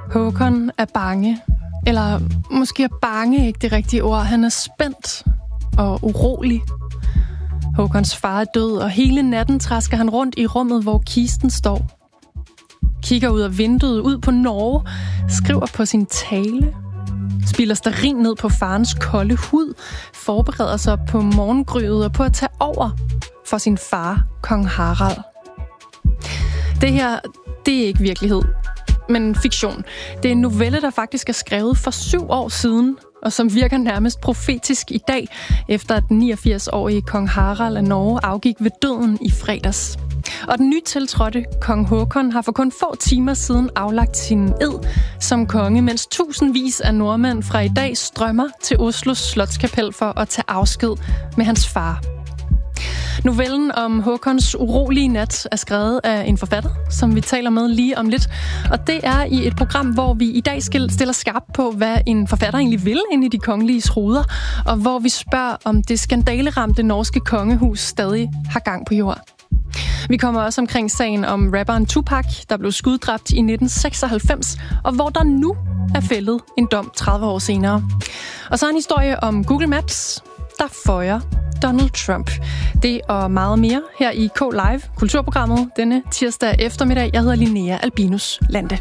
Håkon er bange. Eller måske er bange ikke det rigtige ord. Han er spændt og urolig. Håkons far er død, og hele natten trasker han rundt i rummet, hvor kisten står. Kigger ud af vinduet ud på Norge, skriver på sin tale, spilder stearin ned på farens kolde hud, forbereder sig på morgengryet og på at tage over for sin far, kong Harald. Det her, det er ikke virkelighed, men fiktion. Det er en novelle, der faktisk er skrevet for 7 år siden, og som virker nærmest profetisk i dag, efter at den 89-årige kong Harald af Norge afgik ved døden i fredags. Og den nytiltrådte kong Håkon har for kun få timer siden aflagt sin ed som konge, mens tusindvis af nordmænd fra i dag strømmer til Oslos Slotskapel for at tage afsked med hans far. Novellen om Håkons urolige nat er skrevet af en forfatter, som vi taler med lige om lidt. Og det er i et program, hvor vi i dag stiller skarp på, hvad en forfatter egentlig vil inde i de kongeliges hoveder, og hvor vi spørger, om det skandaleramte norske kongehus stadig har gang på jord. Vi kommer også omkring sagen om rapperen Tupac, der blev skuddræbt i 1996, og hvor der nu er fældet en dom 30 år senere. Og så en historie om Google Maps, der føjer Donald Trump. Det og meget mere her i K-Live, kulturprogrammet, denne tirsdag eftermiddag. Jeg hedder Linnea Albinus Lande.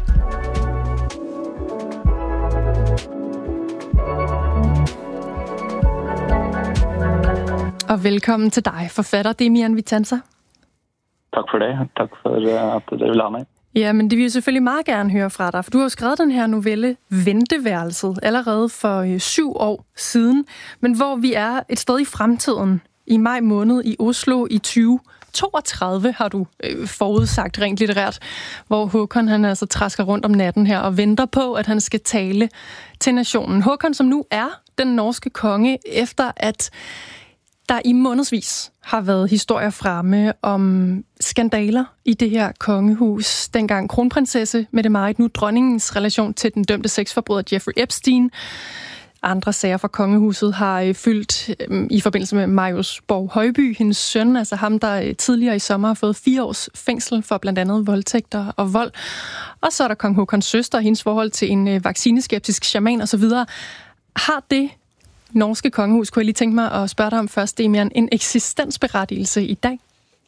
Og velkommen til dig, forfatter Demian Vitanza. Tak for det. Tak for, at du vil have mig. Ja, men det vil jeg selvfølgelig meget gerne høre fra dig, for du har jo skrevet den her novelle Venteværelset allerede for 7 år siden, men hvor vi er et sted i fremtiden, i maj måned i Oslo i 2032, har du forudsagt rent litterært, hvor Håkon han altså trasker rundt om natten her og venter på, at han skal tale til nationen. Håkon, som nu er den norske konge, efter at der i månedsvis har været historier fremme om skandaler i det her kongehus. Dengang kronprinsesse Mette-Marit, nu dronningens relation til den dømte sexforbryder Jeffrey Epstein. Andre sager fra kongehuset har fyldt i forbindelse med Marius Borg Højby, hendes søn, altså ham, der tidligere i sommer har fået 4 års fængsel for blandt andet voldtægter og vold. Og så er der kong Håkons søster og hendes forhold til en vaccineskeptisk shaman osv. Har det norske kongehus, kunne jeg lige tænke mig at spørge dig om først, Demian, en eksistensberettigelse i dag?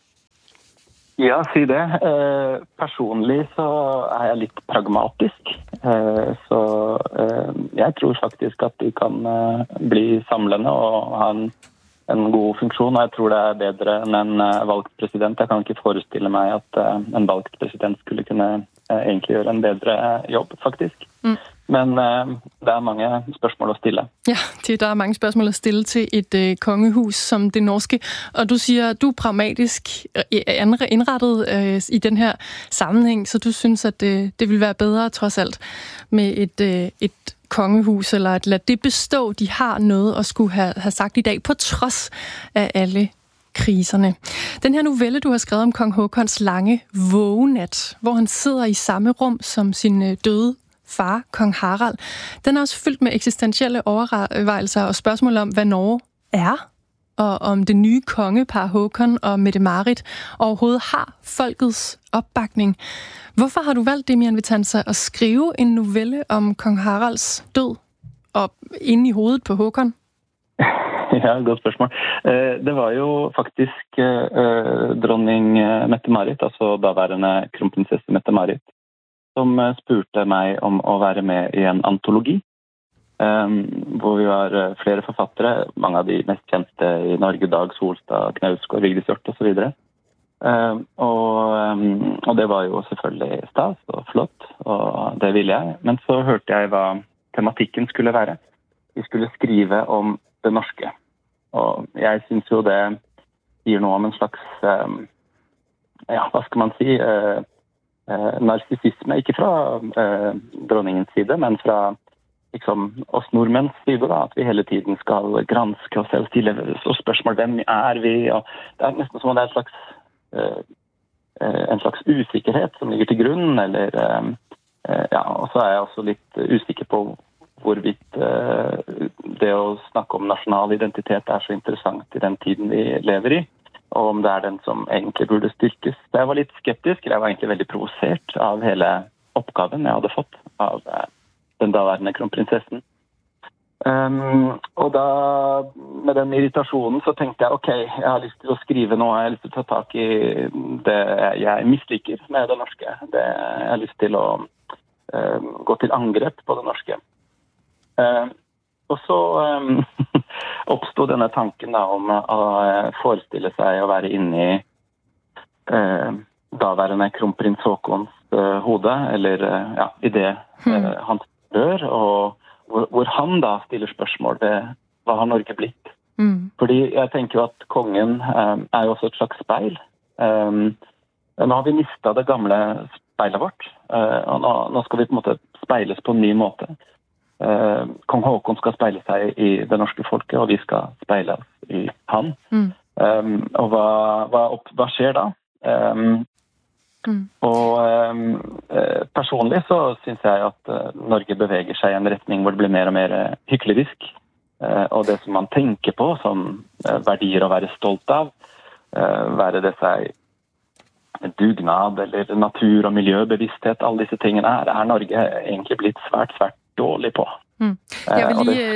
Ja, sig det. Personligt så er jeg lidt pragmatisk. Så jeg tror faktisk, at de kan blive samlende og have en god funktion. Og jeg tror, det er bedre end en valgt præsident. Jeg kan ikke forestille mig, at en valgt præsident skulle kunne egentlig gøre en bedre jobb, faktisk. Men der er mange spørgsmål at stille. Ja, der er mange spørgsmål at stille til et kongehus som det norske. Og du siger, at du er pragmatisk indrettet i den her sammenhæng, så du synes, at det vil være bedre trods alt med et kongehus, eller at lade det bestå. De har noget at skulle have sagt i dag, på trods af alle kriserne. Den her novelle, du har skrevet om kong Håkons lange vågenat, hvor han sidder i samme rum som sin døde far, kong Harald, den er også fyldt med eksistentielle overvejelser og spørgsmål om, hvad Norge er, og om det nye kongepar Håkon og Mette-Marit overhovedet har folkets opbakning. Hvorfor har du valgt, Demian Vitanza, at skrive en novelle om kong Haralds død og inde i hovedet på Håkon? Ja, godt spørgsmål. Det var jo faktisk dronning Mette-Marit, altså daværende kronprinsesse Mette-Marit, som spurgte mig om at være med i en antologi, hvor vi var flere forfattere, mange af de mest kendte i Norge, Dag Solstad, Knausgård, Vigdis Hjorth og så videre. Og det var jo selvfølgelig stas og flott, og det ville jeg. Men så hørte jeg, hvad tematikken skulle være. Vi skulle skrive om det norske. Og jeg synes jo det giver noe om en slags, ja, hvad skal man sige, narsissisme, ikke fra dronningens side, men fra liksom, oss nordmenns side, da, at vi hele tiden skal granske oss selv, stille og spørsmål, hvem er vi? Og det er nesten som om det er en slags usikkerhet som ligger til grunn, eller ja, og så er jeg også litt usikker på hvorvidt det å snakke om nasjonal identitet er så interessant i den tiden vi lever i, og om det er den som egentlig burde styrkes. Jeg var litt skeptisk, jeg var egentlig veldig provosert av hele oppgaven jeg hadde fått av den daværende kronprinsessen. Og da, med den irritasjonen, så tenkte jeg, ok, jeg har lyst til å skrive noe, jeg har lyst til å ta tak i det jeg misliker med det norske. Jeg har lyst til å gå til angrep på det norske. Og så oppstod denne tanken da, om å forestille seg å være inne i daværende kronprins Haakons hode, eller i det han rør, og hvor han da stiller spørsmål ved hva har Norge blitt. Fordi jeg tenker jo at kongen jo også et slags speil. Nå har vi mistet det gamle speilet vårt, og nå skal vi på en måte speiles på en ny måte. Kong Haakon skal speile seg i det norske folket, og vi skal speile oss i han. Og hva skjer da? Og personlig så synes jeg at Norge beveger seg i en retning hvor det blir mer og mer hyklerisk, og det som man tenker på som verdier å være stolt av, være det seg dugnad eller natur- og miljøbevissthet, alle disse tingene Norge egentlig blitt svært, svært dårlig på. Jeg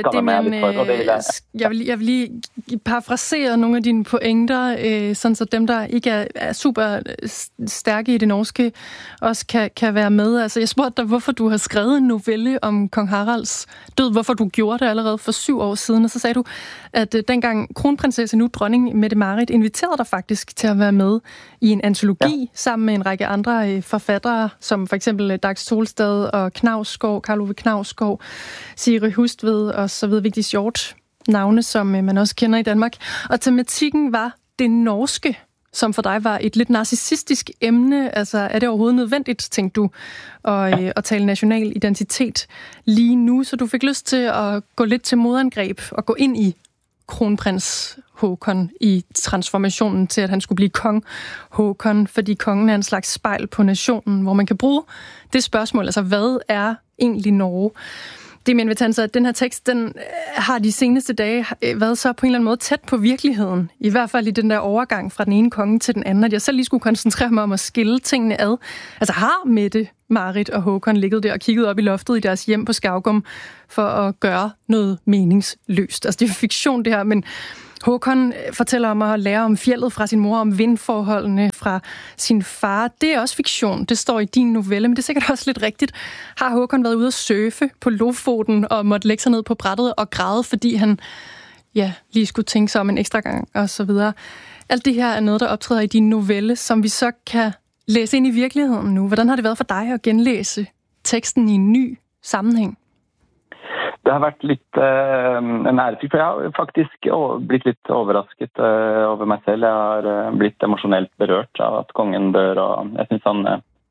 vil lige parafrasere nogle af dine pointer, sådan så dem, der ikke er super stærke i det norske, også kan være med. Altså, jeg spurgte dig, hvorfor du har skrevet en novelle om kong Haralds død, hvorfor du gjorde det allerede for 7 år siden, og så sagde du, at dengang kronprinsesse, nu dronning Mette-Marit, inviterede dig faktisk til at være med i en antologi sammen med en række andre forfattere, som for eksempel Dag Solstad og Knausgård, Karl Ove Knausgård, Siri Hustved og så videre, Vigdis Hjorth, navne, som man også kender i Danmark. Og tematikken var det norske, som for dig var et lidt narcissistisk emne. Altså, er det overhovedet nødvendigt, tænkte du, at tale national identitet lige nu? Så du fik lyst til at gå lidt til modangreb og gå ind i kronprins Haakon i transformationen til, at han skulle blive kong Haakon, fordi kongen er en slags spejl på nationen, hvor man kan bruge det spørgsmål, altså hvad er egentlig Norge? Det men ved at den her tekst, den har de seneste dage været så på en eller anden måde tæt på virkeligheden. I hvert fald i den der overgang fra den ene konge til den anden, at jeg selv lige skulle koncentrere mig om at skille tingene ad. Altså har Mette-Marit og Haakon ligget der og kigget op i loftet i deres hjem på Skaugum for at gøre noget meningsløst? Altså det er fiktion det her, men Haakon fortæller om at lære om fjeldet fra sin mor, om vindforholdene fra sin far. Det er også fiktion. Det står i din novelle, men det er sikkert også lidt rigtigt. Har Haakon været ude at surfe på Lofoten og måtte lægge sig ned på brættet og græde, fordi han lige skulle tænke sig om en ekstra gang og så videre. Alt det her er noget, der optræder i din novelle, som vi så kan læse ind i virkeligheden nu. Hvordan har det været for dig at genlæse teksten i en ny sammenhæng? Det har vært litt en ærefri, for jeg har faktisk blitt litt overrasket over meg selv. Jeg har blitt emosjonelt berørt av at kongen dør, og jeg synes han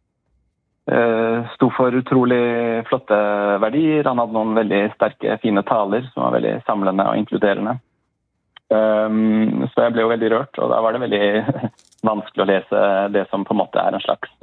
stod for utrolig flotte verdier. Han hadde noen veldig sterke, fine taler som var veldig samlende og inkluderende. Så jeg ble jo veldig rørt, og da var det veldig vanskelig å lese det som på en måte en slags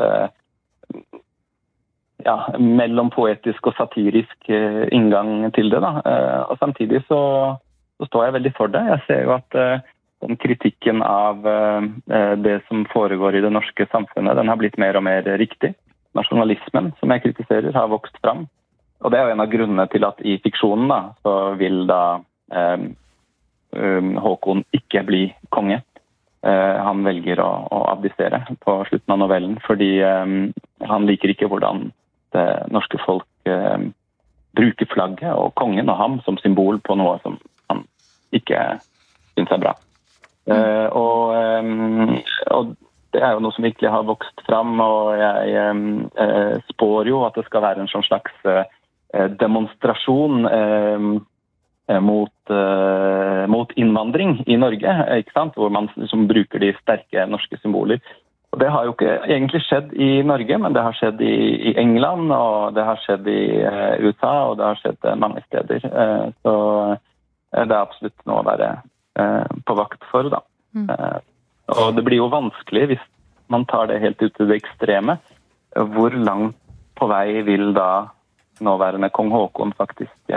mellom poetisk og satirisk inngang til det da. Og samtidig så står jeg veldig for det. Jeg ser jo at den kritikken av det som foregår i det norske samfunnet, den har blitt mer og mer riktig. Nasjonalismen, som jeg kritiserer, har vokst fram. Og det er jo en av grunnene til at i fiksjonen da, så vil da Haakon ikke bli konge. Han velger å abdisere på slutten av novellen, fordi han liker ikke hvordan det norske folk bruker flagget og kongen og ham som symbol på noe som han ikke synes bra. Og det er jo noe som virkelig har vokst fram, og jeg spår jo at det skal være en sånn slags demonstrasjon mot innvandring i Norge, ikke sant? Hvor man liksom bruker de sterke norske symboler. Og det har jo ikke egentlig skjedd i Norge, men det har skjedd i England, og det har skjedd i USA, og det har skjedd mange steder. Så det er absolutt noe å være på vakt for, da. Og det blir jo vanskelig hvis man tar det helt ut til det ekstreme. Hvor langt på vei vil da nåværende kong Haakon faktisk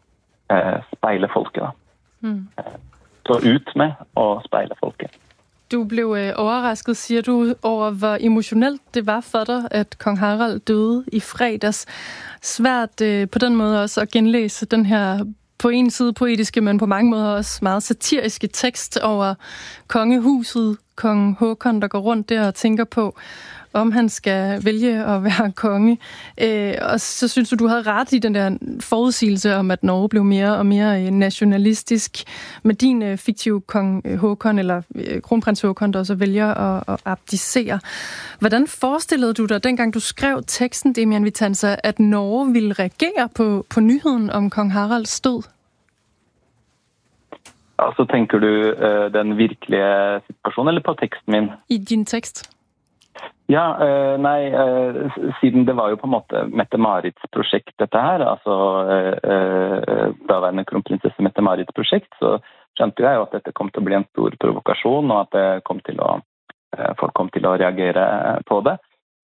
speile folket, da. Så ut med å speile folket. Du blev overrasket, siger du, over hvor emotionelt det var for dig, at kong Harald døde i fredags. Svært på den måde også at genlæse den her på en side poetiske, men på mange måder også meget satiriske tekst over kongehuset, kong Håkon, der går rundt der og tænker på, om han skal vælge at være konge. Og så synes du havde ret i den der forudsigelse om, at Norge blev mere og mere nationalistisk. Med din fiktive kong Håkon, eller kronprins Håkon, der så vælger at abdicere. Hvordan forestillede du dig, dengang du skrev teksten, Demian Vitanza, at Norge ville reagere på nyheden om kong Haralds død? Altså, tænker du den virkelige situation, eller på teksten min? I din tekst? Ja, siden det var jo på en måte Mette-Marits projekt dette her, altså daværende kronprinsesse Mette-Marits projekt, så skjønte jeg jo at dette kom til å bli en stor provokasjon, og at det folk kom til å reagere på det.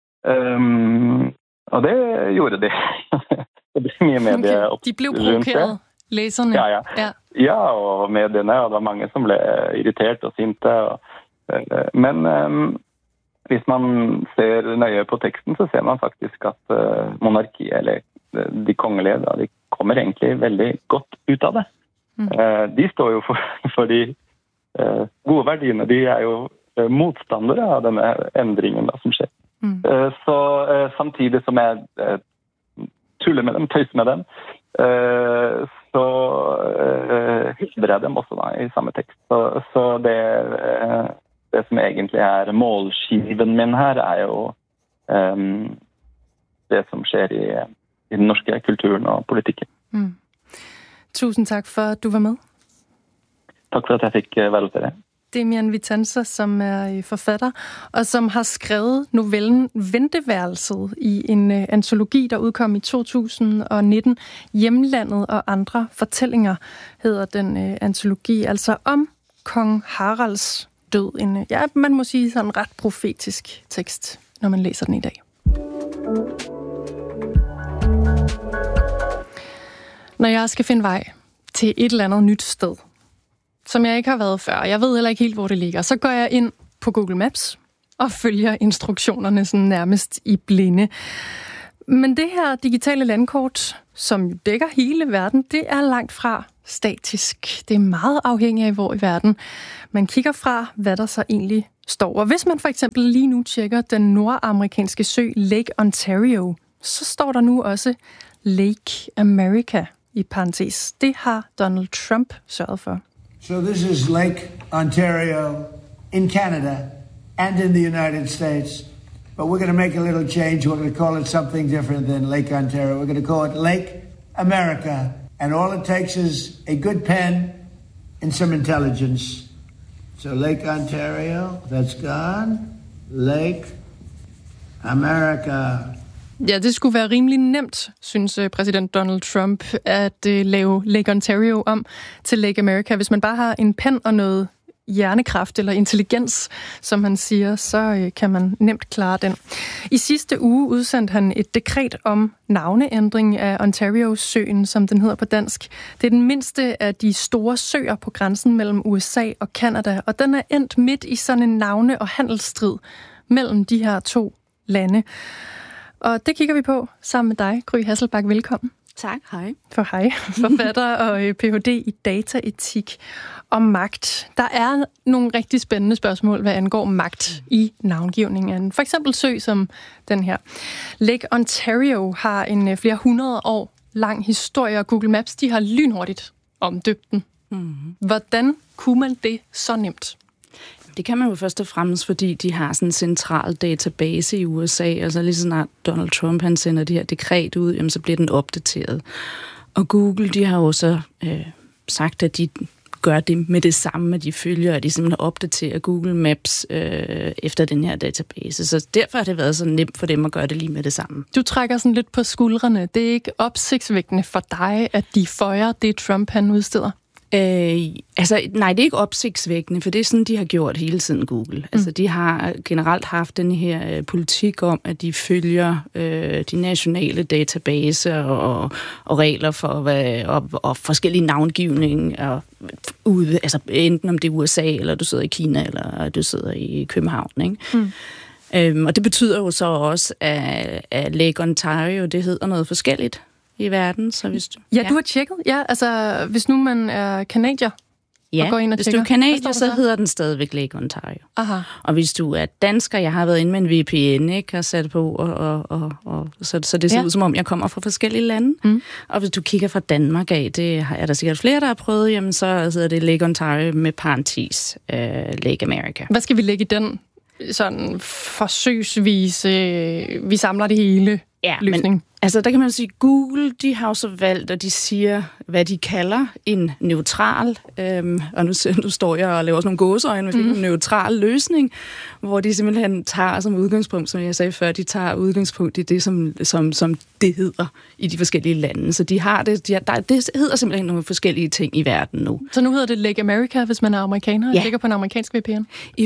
Og det gjorde de. Det ble mye medieoppslag. De blev provokeret, læserne? Ja, og medierne, og det var mange som ble irritert og sinte. Men hvis man ser nøye på teksten, så ser man faktisk at monarkiet, eller de kongelige, de kommer egentlig veldig godt ut av det. De står jo for de gode verdiene. De er jo motstandere av denne endringen som skjer. Så samtidig som jeg tuller med dem, tøyser med dem, så hylder jeg dem også da, i samme tekst. Så det som egentlig er målskiven min her, er jo det som skjer i den norske kulturen og politikken. Tusind tak for, at du var med. Tak for, at jeg fik være hos dere. Demian Vitanza, som er forfatter, og som har skrevet novellen Venteværelset i en antologi, der udkom i 2019. Hjemlandet og andre fortællinger hedder den antologi, altså om kong Haralds død. Man må sige sådan en ret profetisk tekst, når man læser den i dag. Når jeg skal finde vej til et eller andet nyt sted, som jeg ikke har været før, jeg ved heller ikke helt, hvor det ligger, så går jeg ind på Google Maps og følger instruktionerne sådan nærmest i blinde. Men det her digitale landkort, som jo dækker hele verden, det er langt fra statisk. Det er meget afhængigt af, hvor i verden man kigger fra, hvad der så egentlig står. Og hvis man for eksempel lige nu tjekker den nordamerikanske sø Lake Ontario, så står der nu også Lake America i parentes. Det har Donald Trump sørget for. So this is Lake Ontario in Canada and in the United States. But we're going to make a little change. We're going to call it something different than Lake Ontario. We're going to call it Lake America. And all it takes is a good pen and some intelligence. So Lake Ontario, that's gone. Lake America. Ja, det skulle være rimelig nemt, synes præsident Donald Trump, at lave Lake Ontario om til Lake America. Hvis man bare har en pen og noget hjernekraft eller intelligens, som han siger, så kan man nemt klare den. I sidste uge udsendte han et dekret om navneændring af Ontario-søen, som den hedder på dansk. Det er den mindste af de store søer på grænsen mellem USA og Canada, og den er endt midt i sådan en navne- og handelsstrid mellem de her to lande. Og det kigger vi på sammen med dig, Gry Hasselbak. Velkommen. Tak, hej. Hej, forfatter og Ph.D. i dataetik og magt. Der er nogle rigtig spændende spørgsmål, hvad angår magt i navngivningen. For eksempel sø som den her. Lake Ontario har en flere hundrede år lang historie, og Google Maps de har lynhurtigt omdøbt den. Hvordan kunne man det så nemt? Det kan man jo først og fremmest, fordi de har sådan en central database i USA, og så lige snart Donald Trump han sender det her dekret ud, jamen, så bliver den opdateret. Og Google, de har jo så sagt, at de gør det med det samme, at de følger, at de simpelthen opdaterer Google Maps efter den her database. Så derfor har det været så nemt for dem at gøre det lige med det samme. Du trækker sådan lidt på skuldrene. Det er ikke opsigtsvækkende for dig, at de føjer det, Trump han udsteder? Nej, det er ikke opsigtsvækkende, for det er sådan, de har gjort hele tiden, Google. Altså, de har generelt haft den her politik om, at de følger de nationale databaser og regler for og forskellige navngivning ude, altså enten om det er USA, eller du sidder i Kina, eller du sidder i København, ikke? Og det betyder jo så også, at Lake Ontario, det hedder noget forskelligt i verden, så hvis du... Ja, du har tjekket. Ja, altså, hvis nu man er canadier og går ind og hvis tjekker. du er canadier, så hedder den stadigvæk Lake Ontario. Aha. Og hvis du er dansker, jeg har været inde med en VPN, ikke, og sat på, og så det ser ud, som om jeg kommer fra forskellige lande. Og hvis du kigger fra Danmark af, det er der sikkert flere, der har prøvet, jamen så hedder det Lake Ontario med parentes Lake America. Hvad skal vi lægge i den sådan forsøgsvis, vi samler det hele løsning? Men, altså der kan man sige, Google, de har jo så valgt, og de siger, hvad de kalder en neutral, og nu står jeg og laver sådan nogle gåseøjne med en neutral løsning, hvor de simpelthen tager som udgangspunkt, som jeg sagde før, de tager udgangspunkt i det, som det hedder i de forskellige lande. Så de har det, det hedder simpelthen nogle forskellige ting i verden nu. Så nu hedder det Lake America, hvis man er amerikaner og ligger på en amerikansk VPN?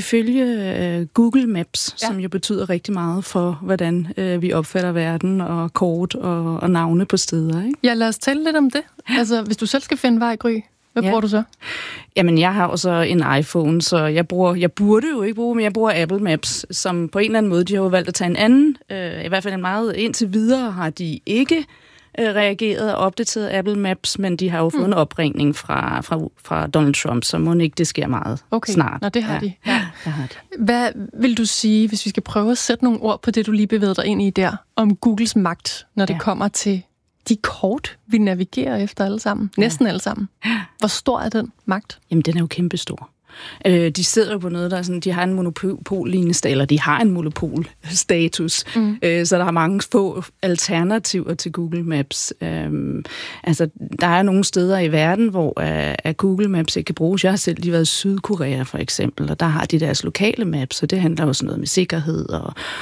Ifølge Google Maps, som jo betyder rigtig meget for, hvordan vi opfatter verden, og kort og navne på steder, ikke? Ja, lad os tale lidt om det. Altså, hvis du selv skal finde vej, Gry, hvad bruger du så? Jamen, jeg har jo så en iPhone, så jeg burde jo ikke bruge, men jeg bruger Apple Maps, som på en eller anden måde, de har jo valgt at tage en anden, i hvert fald en meget indtil videre har de ikke reageret og opdateret Apple Maps, men de har jo fået en opringning fra Donald Trump, så må ikke det sker meget snart. Nå, det har de. Ja, det har de. Hvad vil du sige, hvis vi skal prøve at sætte nogle ord på det, du lige bevægede dig ind i der, om Googles magt, når det kommer til de kort, vi navigerer efter alle sammen? Næsten alle sammen. Hvor stor er den magt? Jamen, den er jo kæmpestor. De sidder jo på noget, der er sådan, de har en monopollignende, eller de har en monopolstatus, så der er mange få alternativer til Google Maps. Altså, der er nogle steder i verden, hvor Google Maps ikke kan bruges. Jeg har selv lige været i Sydkorea, for eksempel, og der har de deres lokale maps, og det handler jo sådan noget med sikkerhed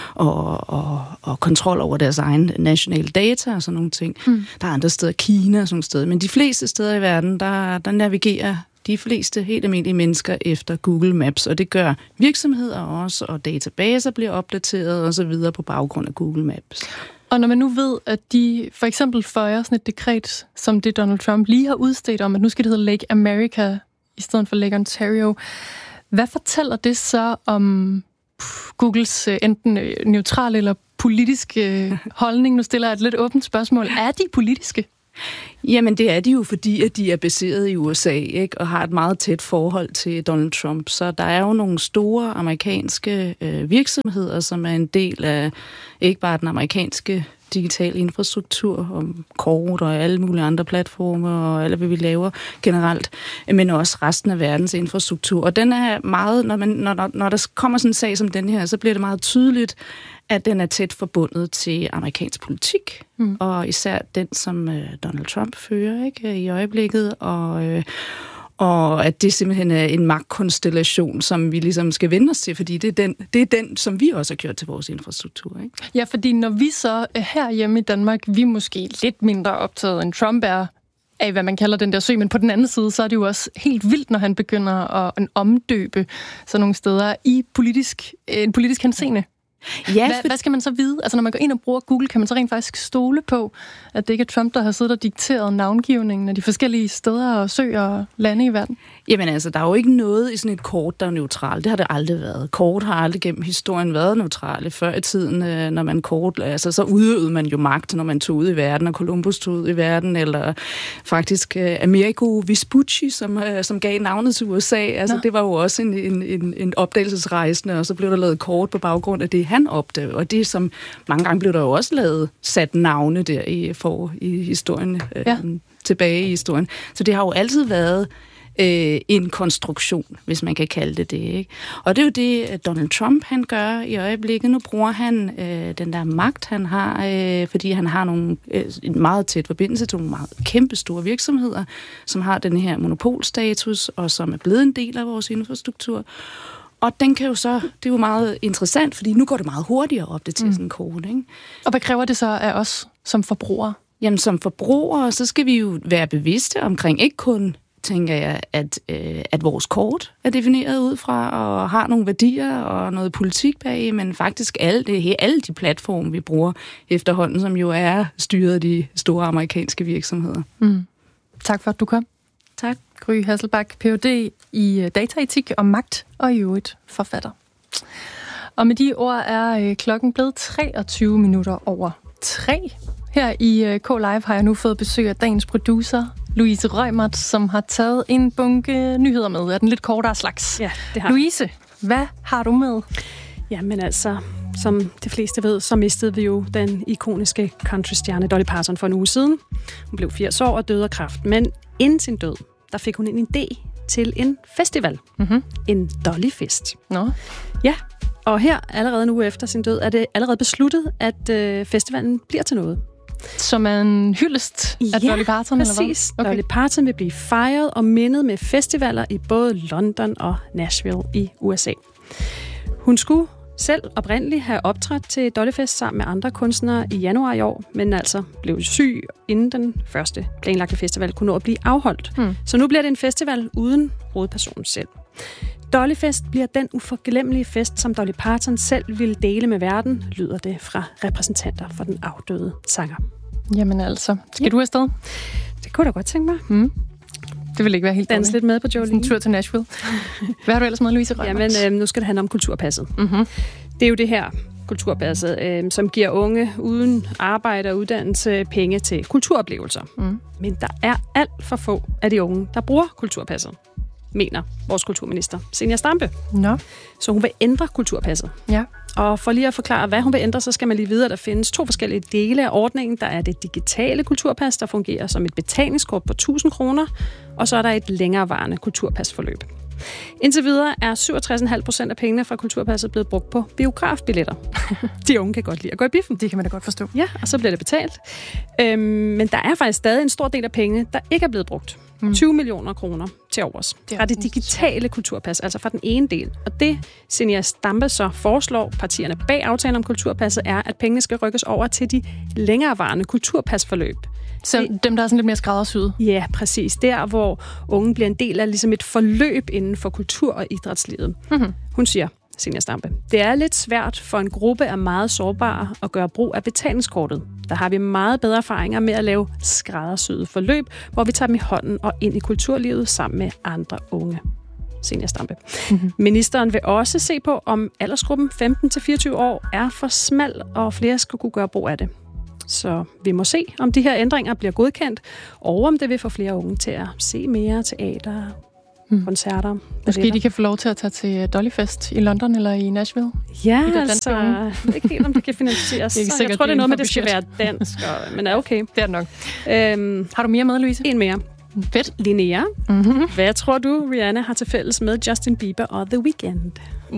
og kontrol over deres egen nationale data og sådan nogle ting. Der er andre steder, Kina og sådan nogle steder, men de fleste steder i verden, der navigerer de fleste helt almindelige mennesker efter Google Maps, og det gør virksomheder også, og databaser bliver opdateret og så videre på baggrund af Google Maps. Og når man nu ved, at de for eksempel føjer sådan et dekret, som det Donald Trump lige har udstedt om, at nu skal det hedde Lake America i stedet for Lake Ontario, hvad fortæller det så om Googles enten neutrale eller politiske holdning? Nu stiller jeg et lidt åbent spørgsmål. Er de politiske? Jamen, det er de jo, fordi at de er baseret i USA, ikke, og har et meget tæt forhold til Donald Trump. Så der er jo nogle store amerikanske virksomheder, som er en del af ikke bare den amerikanske digitale infrastruktur, og kort og alle mulige andre platformer, og alt, hvad vi laver generelt, men også resten af verdens infrastruktur. Og den er meget, når der kommer sådan en sag som den her, så bliver det meget tydeligt, at den er tæt forbundet til amerikansk politik, og især den, som Donald Trump fører, ikke, i øjeblikket, og at det simpelthen er en magtkonstellation, som vi ligesom skal vende os til, fordi det er den, som vi også har gjort til vores infrastruktur, ikke? Ja, fordi når vi så herhjemme i Danmark, vi er måske lidt mindre optaget end Trump er af, hvad man kalder den der sø, men på den anden side, så er det jo også helt vildt, når han begynder at omdøbe sådan nogle steder i en politisk henseende. Ja, hvad skal man så vide? Altså, når man går ind og bruger Google, kan man så rent faktisk stole på, at det ikke er Trump, der har siddet og dikteret navngivningen af de forskellige steder og søer og lande i verden? Jamen altså, der er jo ikke noget i sådan et kort, der er neutralt. Det har det aldrig været. Kort har aldrig gennem historien været neutrale. Før i tiden, når man så udøvede man jo magt, når man tog ud i verden, og Columbus tog ud i verden, eller faktisk Amerigo Vespucci, som gav navnet til USA. Altså, det var jo også en opdagelsesrejsende, og så blev der lavet kort på baggrund af det, han opdagede. Og det, som mange gange blev der jo også sat navne der i historien, tilbage i historien. Så det har jo altid været en konstruktion, hvis man kan kalde det det, ikke? Og det er jo det, Donald Trump han gør i øjeblikket. Nu bruger han den der magt, han har, fordi han har en meget tæt forbindelse til nogle meget kæmpe store virksomheder, som har den her monopolstatus, og som er blevet en del af vores infrastruktur. Og den kan jo så, det er jo meget interessant, fordi nu går det meget hurtigere at opdatere sådan en kode, ikke? Og hvad kræver det så af os som forbrugere? Jamen som forbrugere, så skal vi jo være bevidste omkring ikke kun tænker jeg, at vores kort er defineret ud fra og har nogle værdier og noget politik bag, men faktisk alle de platforme, vi bruger efterhånden, som jo er styret af de store amerikanske virksomheder. Tak for, at du kom. Tak. Gry Hasselbak, Ph.D. i dataetik og magt, og i øvrigt forfatter. Og med de ord er klokken blevet 23 minutter over 3. Her i K-Live har jeg nu fået besøg af dagens producer, Louise Reumert, som har taget en bunke nyheder med af den lidt kortere slags. Ja, det har Louise, hvad har du med? Jamen altså, som de fleste ved, så mistede vi jo den ikoniske countrystjerne Dolly Parton for en uge siden. Hun blev 80 år og døde af kræft, men inden sin død, der fik hun en idé til en festival. En Dolly-fest. Nå. Ja, og her allerede en uge efter sin død, er det allerede besluttet, at festivalen bliver til noget. Som er en hyldest af Dolly Parton, præcis. Eller hvad? Okay. Dolly Parton vil blive fejret og mindet med festivaler i både London og Nashville i USA. Hun skulle selv oprindeligt have optrådt til Dollyfest sammen med andre kunstnere i januar i år, men altså blev syg, inden den første planlagte festival kunne nå at blive afholdt. Så nu bliver det en festival uden hovedpersonen selv. Dollyfest bliver den uforglemmelige fest, som Dolly Parton selv ville dele med verden, lyder det fra repræsentanter for den afdøde sanger. Jamen altså, skal du afsted? Det kunne jeg da godt tænke mig. Det vil ikke være helt Dans lidt med på Jolene. En tur til Nashville. Hvad har du ellers med, Louise Reumert? Jamen, nu skal det handle om kulturpasset. Det er jo det her kulturpasset, som giver unge uden arbejde og uddannelse penge til kulturoplevelser. Men der er alt for få af de unge, der bruger kulturpasset, mener vores kulturminister, Zenia Stampe. Nå. Så hun vil ændre kulturpasset. Ja. Og for lige at forklare, hvad hun vil ændre, så skal man lige vide, at der findes 2 forskellige dele af ordningen. Der er det digitale kulturpas, der fungerer som et betalingskort på 1.000 kroner, og så er der et længerevarende kulturpasforløb. Indtil videre er 67,5% af pengene fra kulturpasset blevet brugt på biografbilletter. De unge kan godt lide at gå i biffen. Det kan man da godt forstå. Ja, og så bliver det betalt. Men der er faktisk stadig en stor del af pengene, der ikke er blevet brugt. 20 millioner kroner til overs. Fra det digitale kulturpas, altså fra den ene del. Og det, Zenia Stampe så foreslår partierne bag aftalen om kulturpasset, er, at pengene skal rykkes over til de længerevarende kulturpasforløb. Så dem, der er sådan lidt mere skræddersyet? Ja, præcis. Der, hvor unge bliver en del af ligesom et forløb inden for kultur- og idrætslivet. Hun siger, Zenia Stampe, det er lidt svært for en gruppe af meget sårbare at gøre brug af betalingskortet. Der har vi meget bedre erfaringer med at lave skræddersyede forløb, hvor vi tager dem i hånden og ind i kulturlivet sammen med andre unge. Zenia Stampe. Ministeren vil også se på, om aldersgruppen 15-24 år er for smal, og flere skal kunne gøre brug af det. Så vi må se, om de her ændringer bliver godkendt, og om det vil få flere unge til at se mere teater, koncerter. Måske de kan få lov til at tage til Dollyfest i London eller i Nashville? Ja, altså, jeg ved ikke helt, om det kan finansieres. Jeg tror, det er noget med, det skal være dansk, men er okay. Det er det nok. Har du mere med, Louise? En mere. Fedt. Linnea, hvad tror du, Rihanna har til fælles med Justin Bieber og The Weeknd?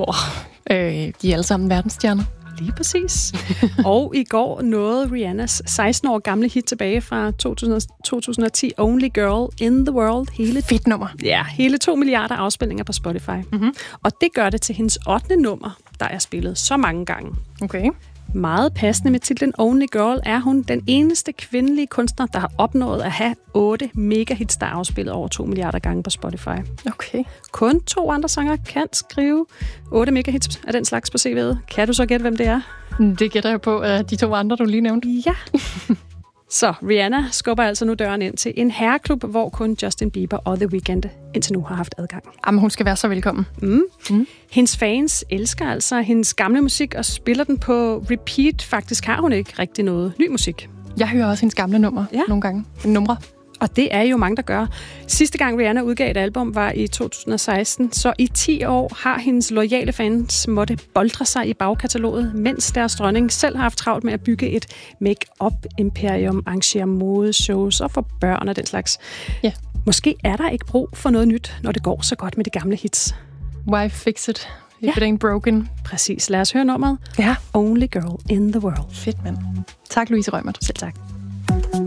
De er alle sammen verdensstjerner. Lige præcis. Og i går nåede Rihannas 16 år gamle hit tilbage fra 2010, Only Girl in the World. Fedt nummer. Ja, hele 2 milliarder afspilninger på Spotify. Og det gør det til hendes 8. nummer, der er spillet så mange gange. Okay. Meget passende med titlen Only Girl er hun den eneste kvindelige kunstner, der har opnået at have 8 megahits, der er afspillet over 2 milliarder gange på Spotify. Okay. Kun 2 andre sanger kan skrive 8 megahits af den slags på CV'et. Kan du så gætte, hvem det er? Det gætter jeg på, de 2 andre, du lige nævnte. Ja. Så Rihanna skubber altså nu døren ind til en herreklub, hvor kun Justin Bieber og The Weeknd indtil nu har haft adgang. Jamen, hun skal være så velkommen. Hendes fans elsker altså hendes gamle musik og spiller den på repeat. Faktisk har hun ikke rigtig noget ny musik. Jeg hører også hendes gamle nummer nogle gange. Numre. Og det er jo mange, der gør. Sidste gang Rihanna udgav et album var i 2016, så i 10 år har hendes loyale fans måtte boltre sig i bagkataloget, mens deres dronning selv har haft travlt med at bygge et make-up-imperium, arrangere modeshows og for børn og den slags. Ja. Måske er der ikke brug for noget nyt, når det går så godt med de gamle hits. Why fix it if it ain't broken? Præcis. Lad os høre nummeret. Ja. Only Girl in the World. Fedt, mand. Tak, Louise Reumert. Selv tak.